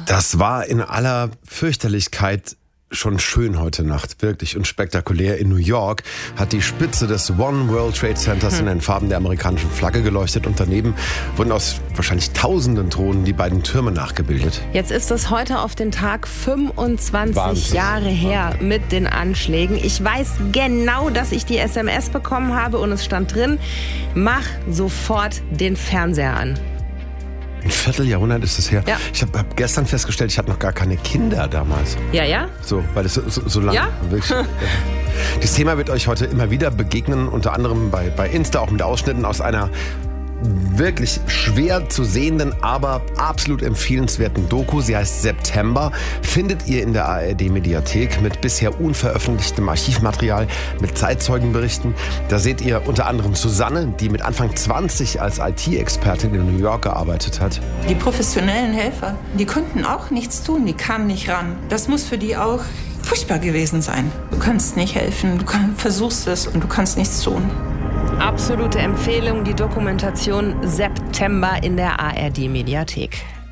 Das war in aller Fürchterlichkeit schon schön heute Nacht, wirklich und spektakulär. In New York hat die Spitze des One World Trade Centers in den Farben der amerikanischen Flagge geleuchtet und daneben wurden aus wahrscheinlich tausenden Drohnen die beiden Türme nachgebildet. Jetzt ist es heute auf den Tag 25 Wahnsinn. Jahre her mit den Anschlägen. Ich weiß genau, dass ich die SMS bekommen habe und es stand drin, mach sofort den Fernseher an. Ein Vierteljahrhundert ist es her. Ja. Ich habe gestern festgestellt, ich hatte noch gar keine Kinder damals. Ja? So, weil das so lange. Ja? Wirklich, das Thema wird euch heute immer wieder begegnen, unter anderem bei Insta, auch mit Ausschnitten aus einer wirklich schwer zu sehenden, aber absolut empfehlenswerten Doku. Sie heißt September. Findet ihr in der ARD-Mediathek mit bisher unveröffentlichtem Archivmaterial, mit Zeitzeugenberichten. Da seht ihr unter anderem Susanne, die mit Anfang 20 als IT-Expertin in New York gearbeitet hat. Die professionellen Helfer, die konnten auch nichts tun, die kamen nicht ran. Das muss für die auch furchtbar gewesen sein. Du kannst nicht helfen, du versuchst es und du kannst nichts tun. Absolute Empfehlung, die Dokumentation September in der ARD-Mediathek.